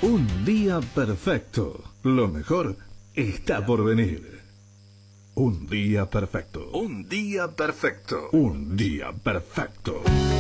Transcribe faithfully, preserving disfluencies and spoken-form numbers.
Un día perfecto. Lo mejor está por venir. Un día perfecto. Un día perfecto. Un día perfecto.